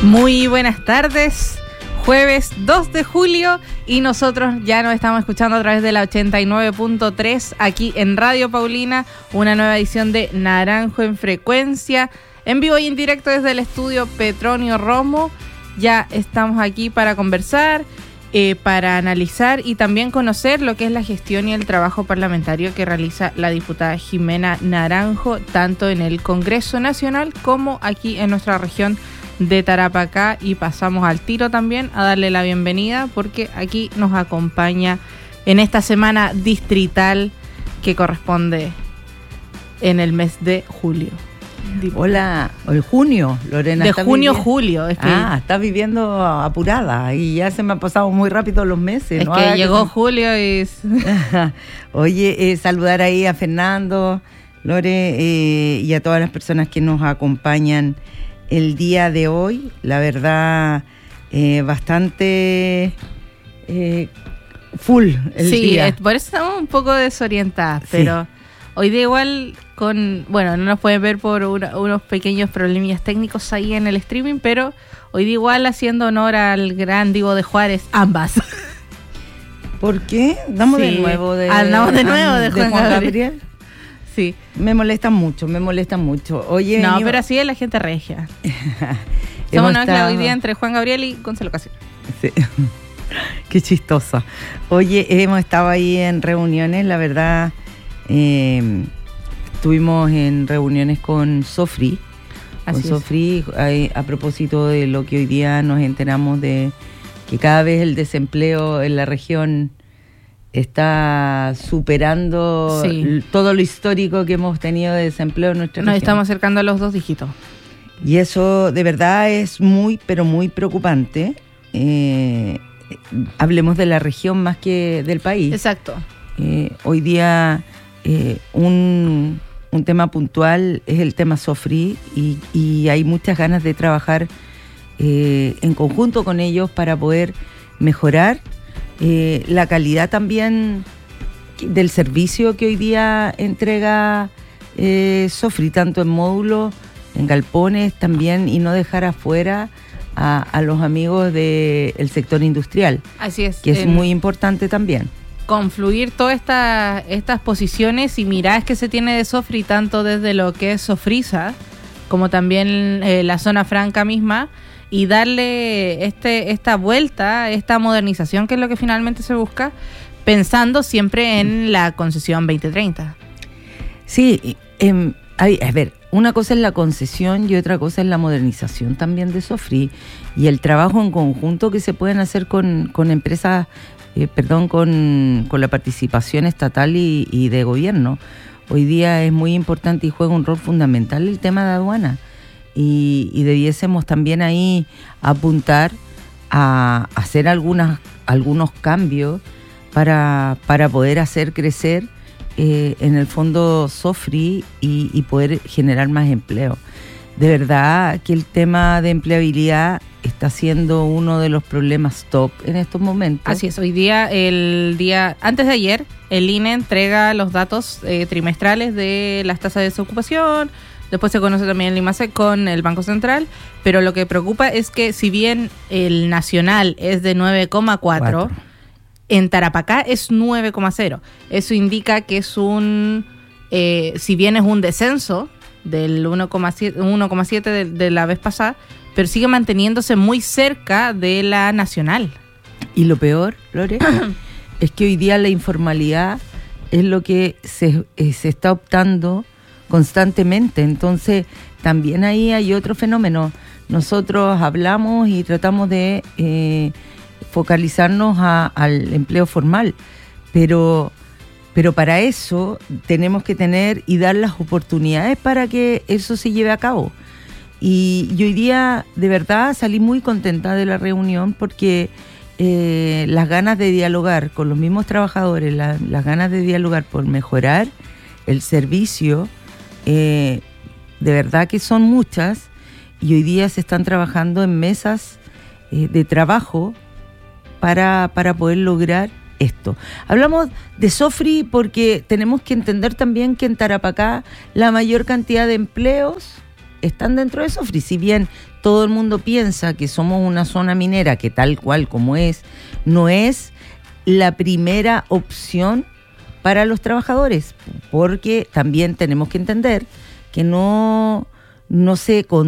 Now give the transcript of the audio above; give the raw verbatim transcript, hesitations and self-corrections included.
Muy buenas tardes, jueves dos de julio y nosotros ya nos estamos escuchando a través de la ochenta y nueve punto tres aquí en Radio Paulina, una nueva edición de Naranjo en Frecuencia, en vivo y en directo desde el estudio Petronio Romo. Ya estamos aquí para conversar, eh, para analizar y también conocer lo que es la gestión y el trabajo parlamentario que realiza la diputada Jimena Naranjo, tanto en el Congreso Nacional como aquí en nuestra región de Tarapacá, y pasamos al tiro también a darle la bienvenida porque aquí nos acompaña en esta semana distrital que corresponde en el mes de julio. Hola, el junio, Lorena. De junio, julio. Es que ah, estás viviendo apurada y ya se me han pasado muy rápido los meses. Es ¿no? que Ahora llegó que... julio y... Oye, eh, saludar ahí a Fernando, Lore, eh, y a todas las personas que nos acompañan el día de hoy. La verdad, eh, bastante eh, full el sí, día. Sí, por eso estamos un poco desorientadas, Sí. pero hoy día igual con, bueno, no nos pueden ver por una, unos pequeños problemillas técnicos ahí en el streaming, pero hoy día igual haciendo honor al gran Divo de Juárez, ambas. ¿Por qué? Damos Sí, de nuevo de, hablamos de nuevo de, de Juan, Juan Gabriel. Gabriel. Sí. Me molesta mucho, me molesta mucho. Oye, no, venimos... pero así es la gente regia. Somos Hemos una mezcla estado... hoy día entre Juan Gabriel y Gonzalo Casio. Sí. Qué chistosa. Oye, hemos estado ahí en reuniones, la verdad, eh, estuvimos en reuniones con Sofri, con Así Sofri, a, a propósito de lo que hoy día nos enteramos de que cada vez el desempleo en la región está superando sí. todo lo histórico que hemos tenido de desempleo en nuestra Nos región. estamos acercando a los dos dígitos. Y eso de verdad es muy, pero muy preocupante. Eh, hablemos de la región más que del país. Exacto. Eh, hoy día eh, un, un tema puntual es el tema Sofri y, y hay muchas ganas de trabajar eh, en conjunto con ellos para poder mejorar eh, la calidad también del servicio que hoy día entrega eh, Sofri, tanto en módulos, en galpones también, y no dejar afuera a, a los amigos del sector industrial. Así es. Que es eh, muy importante también. Confluir todas esta, estas posiciones y miradas que se tiene de Sofri, tanto desde lo que es Sofrisa, como también eh, la zona franca misma, y darle este esta vuelta, esta modernización, que es lo que finalmente se busca, pensando siempre en la concesión veinte treinta. Sí, eh, hay, a ver, una cosa es la concesión y otra cosa es la modernización también de Sofri y el trabajo en conjunto que se pueden hacer con, con empresas, eh, perdón, con, con la participación estatal y, y de gobierno. Hoy día es muy importante y juega un rol fundamental el tema de aduana y, y debiésemos también ahí apuntar a hacer algunas, algunos cambios para, para poder hacer crecer Eh, en el fondo Sofri y, y poder generar más empleo. De verdad que el tema de empleabilidad está siendo uno de los problemas top en estos momentos. Así es, hoy día, el día antes de ayer, el I N E entrega los datos eh, trimestrales de las tasas de desocupación, después se conoce también el IMASEC con el Banco Central, pero lo que preocupa es que si bien el nacional es de nueve coma cuatro, en Tarapacá es nueve coma cero. Eso indica que es un, eh, si bien es un descenso del uno coma siete de, de la vez pasada, pero sigue manteniéndose muy cerca de la nacional. Y lo peor, Lore, es que hoy día la informalidad es lo que se, eh, se está optando constantemente. Entonces, también ahí hay otro fenómeno. Nosotros hablamos y tratamos de... Eh, focalizarnos a, al empleo formal, pero, pero para eso tenemos que tener y dar las oportunidades para que eso se lleve a cabo. Y, y hoy día, de verdad, salí muy contenta de la reunión porque eh, las ganas de dialogar con los mismos trabajadores, la, las ganas de dialogar por mejorar el servicio, eh, de verdad que son muchas, y hoy día se están trabajando en mesas eh, de trabajo Para, para poder lograr esto. Hablamos de Sofri porque tenemos que entender también que en Tarapacá la mayor cantidad de empleos están dentro de Sofri. Si bien todo el mundo piensa que somos una zona minera que tal cual como es, no es la primera opción para los trabajadores, porque también tenemos que entender que no, no se